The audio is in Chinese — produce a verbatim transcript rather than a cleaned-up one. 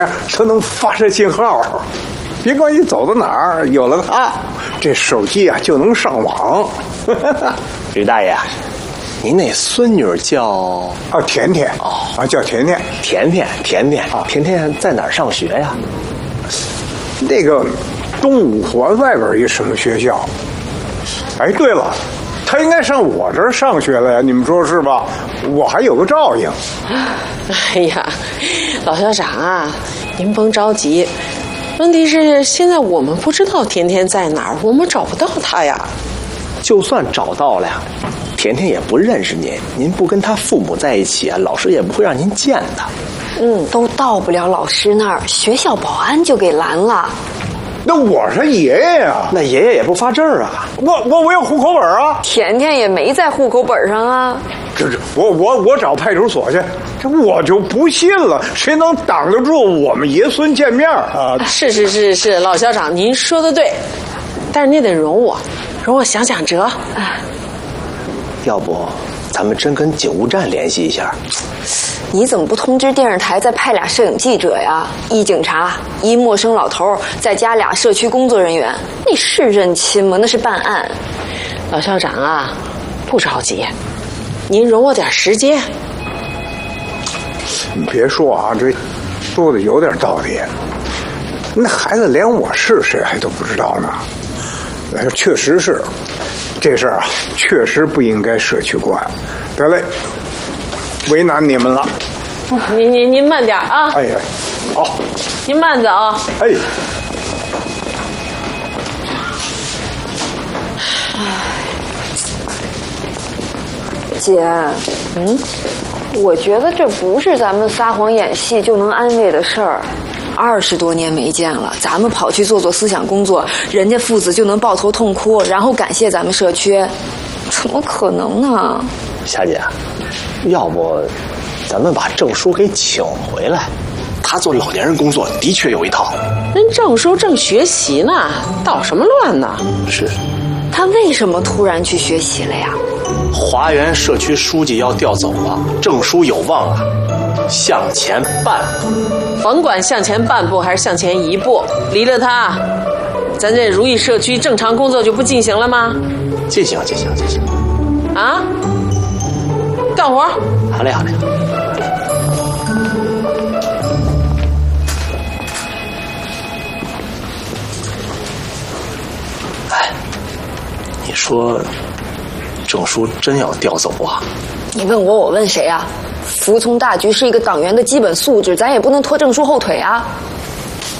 它能发射信号，别管你走到哪儿，有了它，这手机啊就能上网。 吕大爷，您那孙女叫啊甜甜哦啊叫甜甜， 甜甜甜甜啊，甜甜在哪儿上学呀？ 那个东五环外边一什么学校？哎，对了，她应该上我这儿上学了呀，你们说是吧？我还有个照应。 哎呀，老校长啊，您甭着急。问题是现在我们不知道甜甜在哪儿，我们找不到她呀。 就算找到了呀，甜甜也不认识您，您不跟她父母在一起啊，老师也不会让您见她。 嗯，都到不了老师那儿，学校保安就给拦了。 那我是爷爷呀， 那爷爷也不发证啊。 我我我有户口本啊。 甜甜也没在户口本上啊。 这这，我我我找派出所去，这我就不信了，谁能挡得住我们爷孙见面啊？ 是是是是，老校长您说的对，但是你得容我，容我想想辙。 要不咱们真跟警务站联系一下？ 你怎么不通知电视台再派俩摄影记者呀？一警察，一陌生老头，再加俩社区工作人员，那是认亲吗？那是办案。 老校长啊，不着急，您容我点时间。 你别说啊，这说的有点道理。那孩子连我是谁还都不知道呢。哎，确实是，这事儿啊，确实不应该社区管。得嘞，为难你们了。 您您您慢点啊！ 哎呀，好， 您慢走。 哎。 姐，嗯，我觉得这不是咱们撒谎演戏就能安慰的事儿。二十多年没见了，咱们跑去做做思想工作，人家父子就能抱头痛哭，然后感谢咱们社区，怎么可能呢？ 霞姐，要不咱们把郑叔给请回来，他做老年人工作的确有一套。 人郑叔正学习呢，捣什么乱呢？ 是。 他为什么突然去学习了呀？ 华园社区书记要调走了，郑叔有望啊向前半步。 甭管向前半步还是向前一步，离了他，咱这如意社区正常工作就不进行了吗？ 进行进行进行。 啊，干活。 好嘞好嘞。哎，你说郑叔真要调走啊？ 你问我，我问谁啊？服从大局是一个党员的基本素质，咱也不能拖郑叔后腿啊。